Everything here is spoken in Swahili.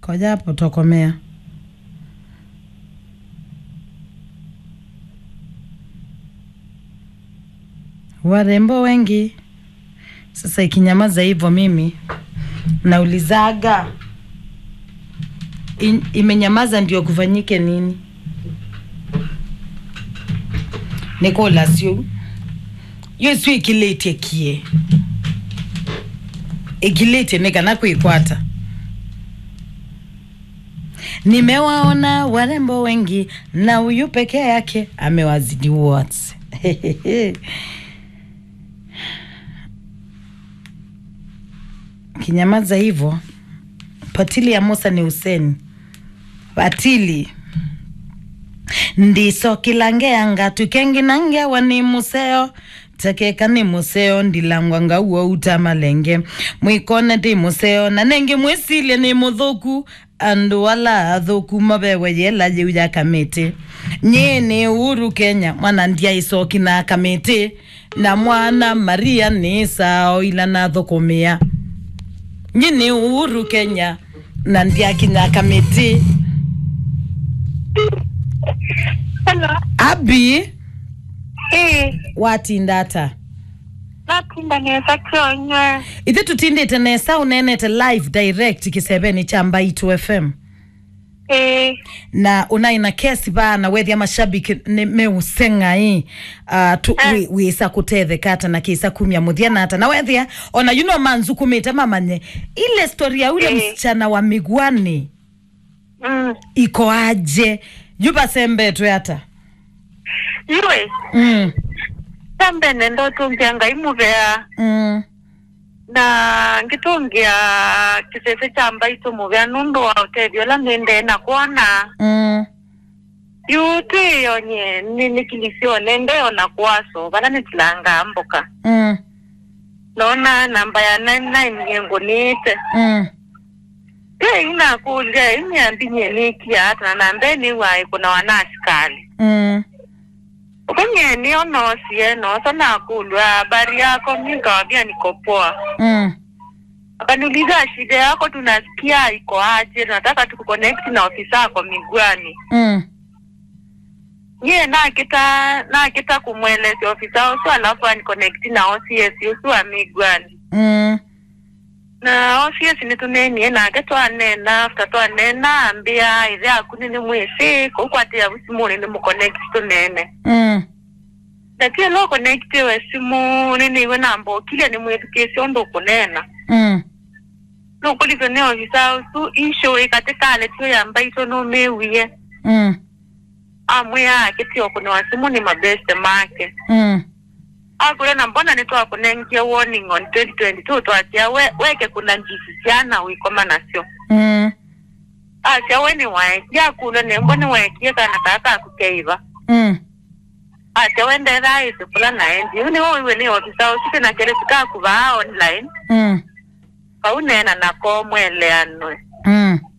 Koja hapo tokomea. Warembo wengi. Sasa ikinyamaza hivyo mimi naulizaga imenyamaza ndio kufanyike nini? Nikola sio. Yesu ikilete kie. Ikilete neka na kuikwata. Nimewaona warembo wengi na huyu peke yake amewazidi wote. Kinyamaza hivyo patili ya Musa ni Hussein. Patili ndiso kilangeanga tukengi nange wani museo tekeka ni museo ndilangwanga uo utamalenge mwikone di museo na nenge mwesile ni mudhoku andu wala adhoku mabewe yela yuja kamete nyene Uhuru Kenya mwana ndia isoki na kamete na mwana Maria Nisa oila na dhokomea nyene Uhuru Kenya na ndia kina kamete. Hello. Abi. Wati ndata. Natinda nesa kionye. Ite tutinde tenesa unenete live direct kisebeni chamba itu FM. Na unaina kesi bana wethi ya mashabiki meusenga hii wisa kutedhe kata na kisa kumia mudhiana hata na wethi ya ona manzu kumita mamanye ile story ya ule msichana wa Migwani iko aje juba sembe tu yata yue sembe nendo tungianga imuvea na ngitungia kisese chamba itu muvea nundu wa utevyo la nende na kuona yuti yonye nini kilisio nende ona kuwaso vada nitilanga amboka naona namba ya 99 yengo nite ina kulia imi ambinye nikia hata na mbeni wa ikuna wanashikali ukonye ni ono sieno sana kulwa bari yako minga wabia nikopoa akanuliza shida yako tunasikia iko aje nataka tukuconnect na ofisa yako Migwani nye na kita kumwelezi ofisa usu alafu aniconnect na OCS usu wa Migwani na OCS nituneni na getwa nena after to nena ambia ile akuni ni mwese kukwati ya usimuni ni mconnect tunene Takia lo connect we simu nini we nambo kile ni education ndo kunena no kulivyo ne ofisa usu isho ikatika leto ya mbaito no mewie amwe akiti okune wasimu ni mabeste make akule na mbona nitoa kunengia warning on 2022 tuachia weke kuna njisiana wikoma nasio acha weni waekia kule ne mbona waekia kana kaka kukeiva acha wende raisi kula na endi uni wewe ni ofisa usike na kele sika kuva online kaunena na komwele anwe